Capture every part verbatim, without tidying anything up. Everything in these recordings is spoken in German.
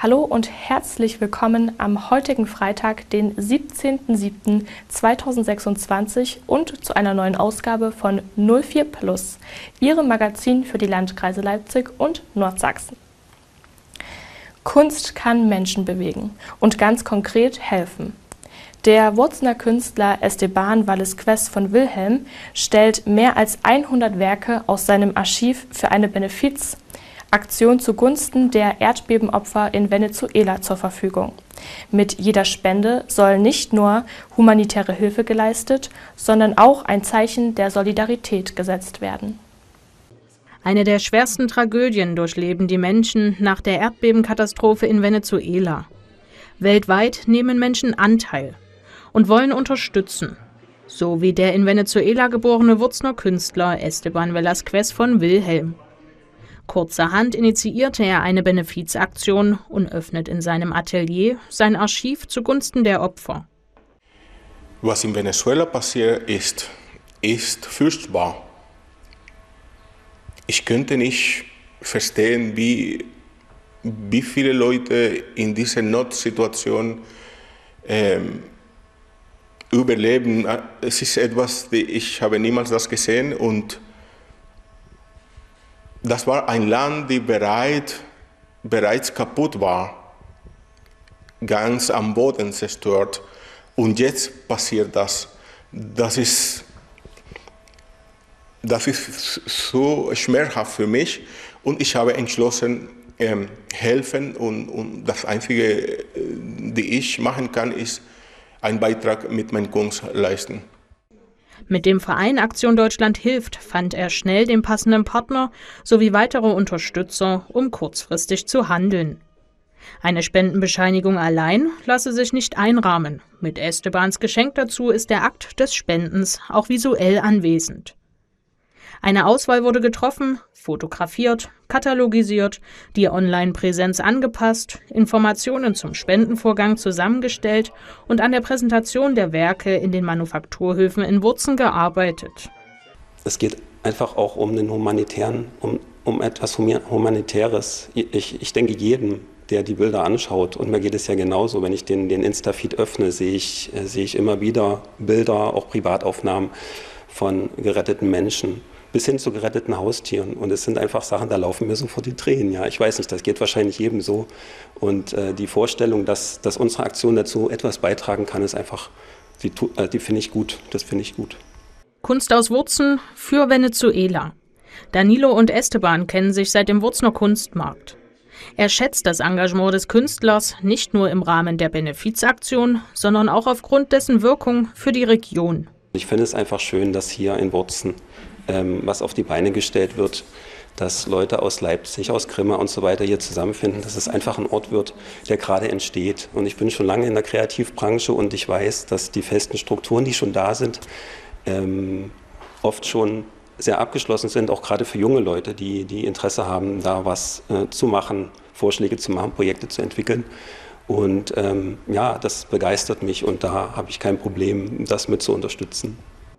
Hallo und herzlich willkommen am heutigen Freitag, den siebzehnten siebten zweitausendsechsundzwanzig und zu einer neuen Ausgabe von null vier Plus, Ihrem Magazin für die Landkreise Leipzig und Nordsachsen. Kunst kann Menschen bewegen und ganz konkret helfen. Der Wurzener Künstler Esteban Vallesquez von Wilhelm stellt mehr als hundert Werke aus seinem Archiv für eine Benefizaktion zugunsten der Erdbebenopfer in Venezuela zur Verfügung. Mit jeder Spende soll nicht nur humanitäre Hilfe geleistet, sondern auch ein Zeichen der Solidarität gesetzt werden. Eine der schwersten Tragödien durchleben die Menschen nach der Erdbebenkatastrophe in Venezuela. Weltweit nehmen Menschen Anteil und wollen unterstützen, so wie der in Venezuela geborene Wurzener Künstler Esteban Vallesquez von Wilhelm. Kurzerhand initiierte er eine Benefizaktion und öffnet in seinem Atelier sein Archiv zugunsten der Opfer. Was in Venezuela passiert ist, ist furchtbar. Ich könnte nicht verstehen, wie, wie viele Leute in dieser Notsituation ähm, überleben. Es ist etwas, ich habe niemals das gesehen, und das war ein Land, das bereit, bereits kaputt war, ganz am Boden zerstört, und jetzt passiert das. Das ist, das ist so schmerzhaft für mich, und ich habe entschlossen, ähm, helfen, und, und das Einzige, das ich machen kann, ist einen Beitrag mit meiner Kunst leisten. Mit dem Verein Aktion Deutschland hilft fand er schnell den passenden Partner sowie weitere Unterstützer, um kurzfristig zu handeln. Eine Spendenbescheinigung allein lasse sich nicht einrahmen. Mit Estebans Geschenk dazu ist der Akt des Spendens auch visuell anwesend. Eine Auswahl wurde getroffen, fotografiert, katalogisiert, die Online-Präsenz angepasst, Informationen zum Spendenvorgang zusammengestellt und an der Präsentation der Werke in den Manufakturhöfen in Wurzen gearbeitet. Es geht einfach auch um den humanitären, um, um etwas Humanitäres. Ich, ich denke, jedem, der die Bilder anschaut, und mir geht es ja genauso, wenn ich den, den Insta-Feed öffne, sehe ich, sehe ich immer wieder Bilder, auch Privataufnahmen von geretteten Menschen, bis hin zu geretteten Haustieren. Und es sind einfach Sachen, da laufen mir sofort die Tränen. Ja, ich weiß nicht, das geht wahrscheinlich jedem so. Und äh, die Vorstellung, dass, dass unsere Aktion dazu etwas beitragen kann, ist einfach, die, äh, die finde ich gut. Das finde ich gut. Kunst aus Wurzen für Venezuela. Danilo und Esteban kennen sich seit dem Wurzener Kunstmarkt. Er schätzt das Engagement des Künstlers nicht nur im Rahmen der Benefizaktion, sondern auch aufgrund dessen Wirkung für die Region. Ich finde es einfach schön, dass hier in Wurzen ähm, was auf die Beine gestellt wird, dass Leute aus Leipzig, aus Grimma und so weiter hier zusammenfinden, dass es einfach ein Ort wird, der gerade entsteht. Und ich bin schon lange in der Kreativbranche, und ich weiß, dass die festen Strukturen, die schon da sind, ähm, oft schon sehr abgeschlossen sind, auch gerade für junge Leute, die, die Interesse haben, da was äh, zu machen, Vorschläge zu machen, Projekte zu entwickeln. Und ähm, ja, das begeistert mich, und da habe ich kein Problem, das mit zu unterstützen.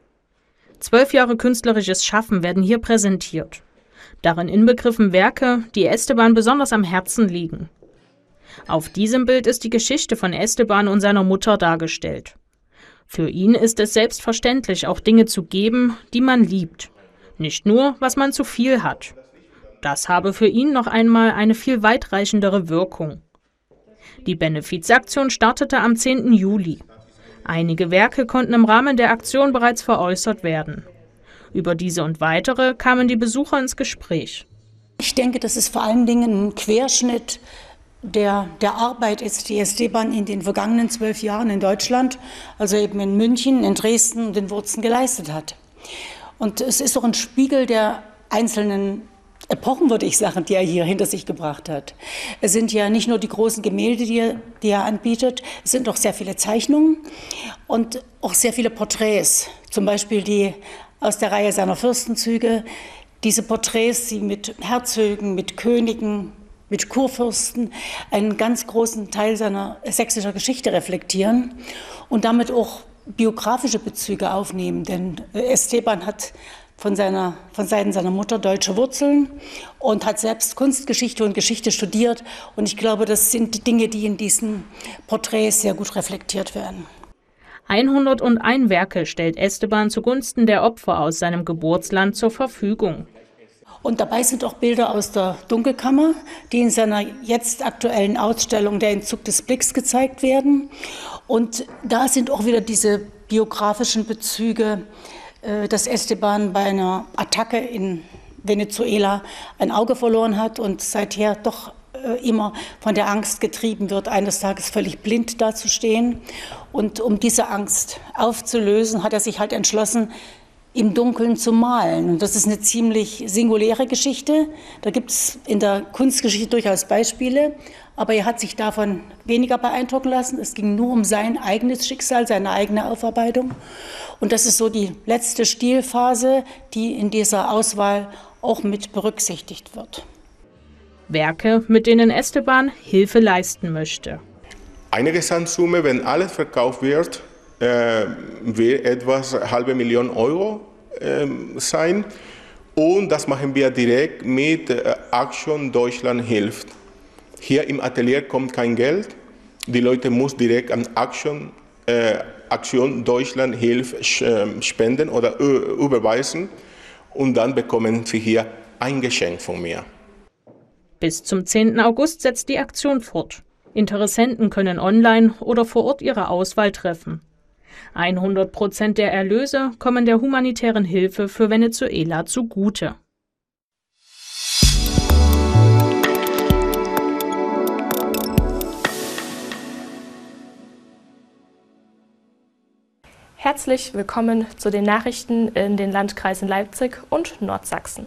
Zwölf Jahre künstlerisches Schaffen werden hier präsentiert. Darin inbegriffen Werke, die Esteban besonders am Herzen liegen. Auf diesem Bild ist die Geschichte von Esteban und seiner Mutter dargestellt. Für ihn ist es selbstverständlich, auch Dinge zu geben, die man liebt. Nicht nur, was man zu viel hat. Das habe für ihn noch einmal eine viel weitreichendere Wirkung. Die Benefizaktion startete am zehnten Juli. Einige Werke konnten im Rahmen der Aktion bereits veräußert werden. Über diese und weitere kamen die Besucher ins Gespräch. Ich denke, dass es vor allen Dingen ein Querschnitt der, der Arbeit ist, die Esteban in den vergangenen zwölf Jahren in Deutschland, also eben in München, in Dresden und in Wurzen geleistet hat. Und es ist auch ein Spiegel der einzelnen Epochen, würde ich sagen, die er hier hinter sich gebracht hat. Es sind ja nicht nur die großen Gemälde, die er, die er anbietet, es sind auch sehr viele Zeichnungen und auch sehr viele Porträts. Zum Beispiel die aus der Reihe seiner Fürstenzüge, diese Porträts, die mit Herzögen, mit Königen, mit Kurfürsten einen ganz großen Teil seiner sächsischer Geschichte reflektieren und damit auch biografische Bezüge aufnehmen. Denn Esteban hat von, seiner, von Seiten seiner Mutter deutsche Wurzeln und hat selbst Kunstgeschichte und Geschichte studiert. Und ich glaube, das sind Dinge, die in diesen Porträts sehr gut reflektiert werden. hunderteins Werke stellt Esteban zugunsten der Opfer aus seinem Geburtsland zur Verfügung. Und dabei sind auch Bilder aus der Dunkelkammer, die in seiner jetzt aktuellen Ausstellung Der Entzug des Blicks gezeigt werden. Und da sind auch wieder diese biografischen Bezüge, dass Esteban bei einer Attacke in Venezuela ein Auge verloren hat und seither doch immer von der Angst getrieben wird, eines Tages völlig blind dazustehen. Und um diese Angst aufzulösen, hat er sich halt entschlossen, im Dunkeln zu malen. Und das ist eine ziemlich singuläre Geschichte. Da gibt es in der Kunstgeschichte durchaus Beispiele, aber er hat sich davon weniger beeindrucken lassen. Es ging nur um sein eigenes Schicksal, seine eigene Aufarbeitung. Und das ist so die letzte Stilphase, die in dieser Auswahl auch mit berücksichtigt wird. Werke, mit denen Esteban Hilfe leisten möchte. Eine Gesamtsumme, wenn alles verkauft wird, äh, wird etwas eine halbe Million Euro äh, sein. Und das machen wir direkt mit äh, Action Deutschland hilft. Hier im Atelier kommt kein Geld. Die Leute müssen direkt an Action, äh, Aktion Deutschland hilft äh, spenden oder äh, überweisen. Und dann bekommen sie hier ein Geschenk von mir. Bis zum zehnten August setzt die Aktion fort. Interessenten können online oder vor Ort ihre Auswahl treffen. hundert Prozent der Erlöse kommen der humanitären Hilfe für Venezuela zugute. Herzlich willkommen zu den Nachrichten in den Landkreisen Leipzig und Nordsachsen.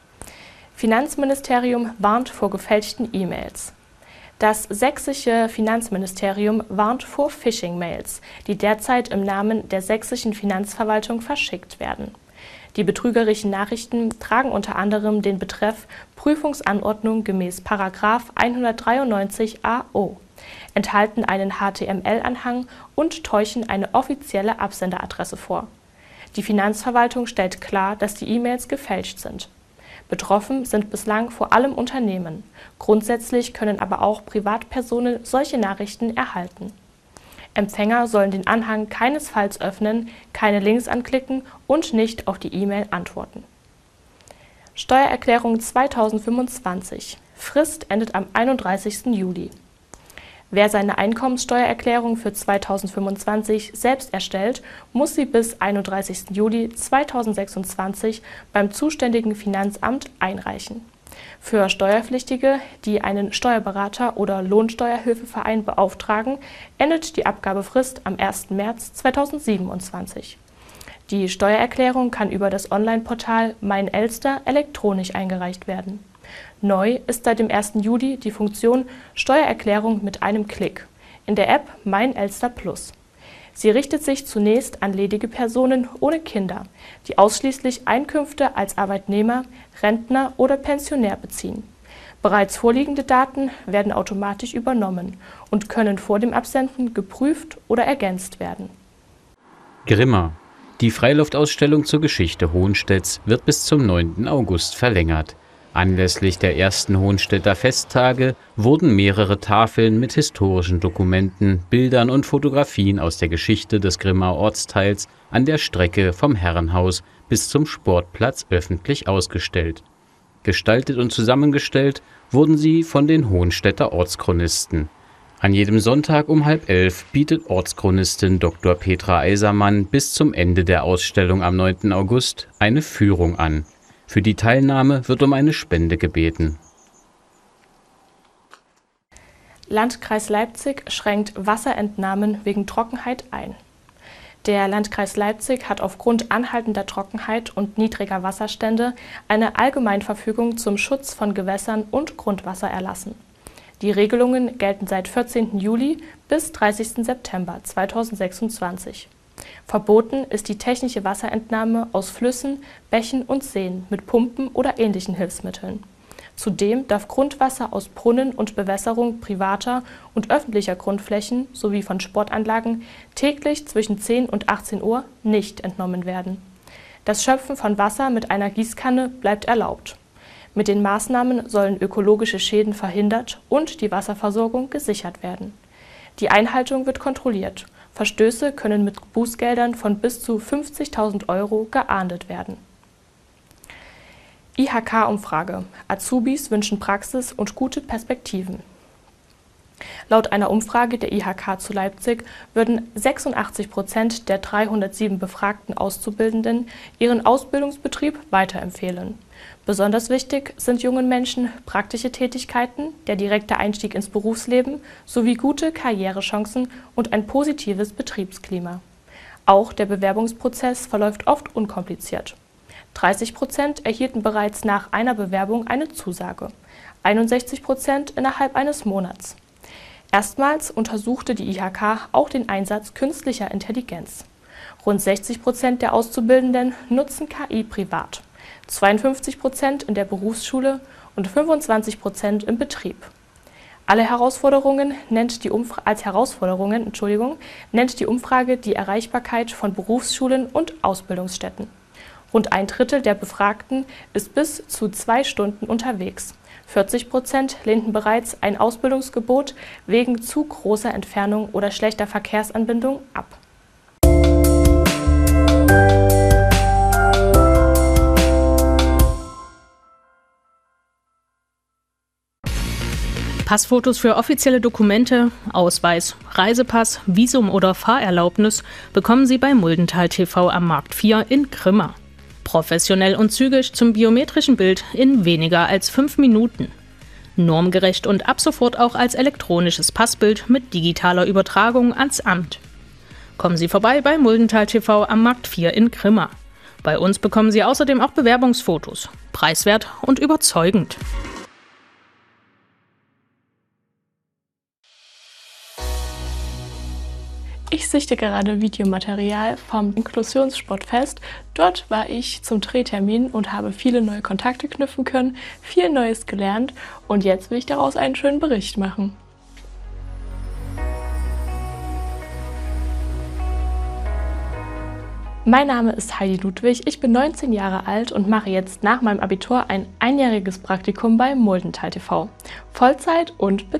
Finanzministerium warnt vor gefälschten E-Mails. Das sächsische Finanzministerium warnt vor Phishing-Mails, die derzeit im Namen der sächsischen Finanzverwaltung verschickt werden. Die betrügerischen Nachrichten tragen unter anderem den Betreff Prüfungsanordnung gemäß Paragraph hundertdreiundneunzig a o, enthalten einen H T M L-Anhang und täuschen eine offizielle Absenderadresse vor. Die Finanzverwaltung stellt klar, dass die E-Mails gefälscht sind. Betroffen sind bislang vor allem Unternehmen. Grundsätzlich können aber auch Privatpersonen solche Nachrichten erhalten. Empfänger sollen den Anhang keinesfalls öffnen, keine Links anklicken und nicht auf die E-Mail antworten. Steuererklärung zweitausendfünfundzwanzig. Frist endet am einunddreißigsten Juli. Wer seine Einkommenssteuererklärung für zweitausendfünfundzwanzig selbst erstellt, muss sie bis einunddreißigsten Juli zweitausendsechsundzwanzig beim zuständigen Finanzamt einreichen. Für Steuerpflichtige, die einen Steuerberater oder Lohnsteuerhilfeverein beauftragen, endet die Abgabefrist am ersten März zweitausendsiebenundzwanzig. Die Steuererklärung kann über das Online-Portal Mein Elster elektronisch eingereicht werden. Neu ist seit dem ersten Juli die Funktion Steuererklärung mit einem Klick in der App Mein Elster Plus. Sie richtet sich zunächst an ledige Personen ohne Kinder, die ausschließlich Einkünfte als Arbeitnehmer, Rentner oder Pensionär beziehen. Bereits vorliegende Daten werden automatisch übernommen und können vor dem Absenden geprüft oder ergänzt werden. Grimma. Die Freiluftausstellung zur Geschichte Hohenstedts wird bis zum neunten August verlängert. Anlässlich der ersten Hohenstädter Festtage wurden mehrere Tafeln mit historischen Dokumenten, Bildern und Fotografien aus der Geschichte des Grimmaer Ortsteils an der Strecke vom Herrenhaus bis zum Sportplatz öffentlich ausgestellt. Gestaltet und zusammengestellt wurden sie von den Hohenstädter Ortschronisten. An jedem Sonntag um halb elf bietet Ortschronistin Doktor Petra Eisermann bis zum Ende der Ausstellung am neunten August eine Führung an. Für die Teilnahme wird um eine Spende gebeten. Landkreis Leipzig schränkt Wasserentnahmen wegen Trockenheit ein. Der Landkreis Leipzig hat aufgrund anhaltender Trockenheit und niedriger Wasserstände eine Allgemeinverfügung zum Schutz von Gewässern und Grundwasser erlassen. Die Regelungen gelten seit vierzehnten Juli bis dreißigsten September zweitausendsechsundzwanzig. Verboten ist die technische Wasserentnahme aus Flüssen, Bächen und Seen mit Pumpen oder ähnlichen Hilfsmitteln. Zudem darf Grundwasser aus Brunnen und Bewässerung privater und öffentlicher Grundflächen sowie von Sportanlagen täglich zwischen zehn und achtzehn Uhr nicht entnommen werden. Das Schöpfen von Wasser mit einer Gießkanne bleibt erlaubt. Mit den Maßnahmen sollen ökologische Schäden verhindert und die Wasserversorgung gesichert werden. Die Einhaltung wird kontrolliert. Verstöße können mit Bußgeldern von bis zu fünfzigtausend Euro geahndet werden. I H K-Umfrage. Azubis wünschen Praxis und gute Perspektiven. Laut einer Umfrage der I H K zu Leipzig würden sechsundachtzig Prozent der dreihundertsieben befragten Auszubildenden ihren Ausbildungsbetrieb weiterempfehlen. Besonders wichtig sind jungen Menschen praktische Tätigkeiten, der direkte Einstieg ins Berufsleben sowie gute Karrierechancen und ein positives Betriebsklima. Auch der Bewerbungsprozess verläuft oft unkompliziert. dreißig Prozent erhielten bereits nach einer Bewerbung eine Zusage, einundsechzig Prozent innerhalb eines Monats. Erstmals untersuchte die I H K auch den Einsatz künstlicher Intelligenz. Rund sechzig Prozent der Auszubildenden nutzen K I privat, zweiundfünfzig Prozent in der Berufsschule und fünfundzwanzig Prozent im Betrieb. Alle Herausforderungen nennt die Umfra- als Herausforderungen Entschuldigung, nennt die Umfrage die Erreichbarkeit von Berufsschulen und Ausbildungsstätten. Rund ein Drittel der Befragten ist bis zu zwei Stunden unterwegs. vierzig Prozent lehnten bereits ein Ausbildungsgebot wegen zu großer Entfernung oder schlechter Verkehrsanbindung ab. Passfotos für offizielle Dokumente, Ausweis, Reisepass, Visum oder Fahrerlaubnis bekommen Sie bei Muldental T V am Markt vier in Grimma. Professionell und zügig zum biometrischen Bild in weniger als fünf Minuten. Normgerecht und ab sofort auch als elektronisches Passbild mit digitaler Übertragung ans Amt. Kommen Sie vorbei bei Muldental T V am Markt vier in Grimma. Bei uns bekommen Sie außerdem auch Bewerbungsfotos. Preiswert und überzeugend. Ich sichte gerade Videomaterial vom Inklusionssportfest. Dort war ich zum Drehtermin und habe viele neue Kontakte knüpfen können, viel Neues gelernt und jetzt will ich daraus einen schönen Bericht machen. Mein Name ist Heidi Ludwig, ich bin neunzehn Jahre alt und mache jetzt nach meinem Abitur ein einjähriges Praktikum bei Muldental T V. Vollzeit und